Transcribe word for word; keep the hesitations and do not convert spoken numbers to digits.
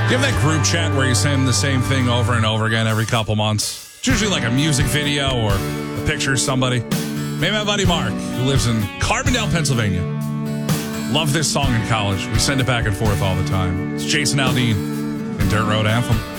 You have that group chat where you send the same thing over and over again every couple months. It's usually like a music video or a picture of somebody. Maybe my buddy Mark, who lives in Carbondale, Pennsylvania. Loved this song in college. We send it back and forth all the time. It's Jason Aldean and Dirt Road Anthem.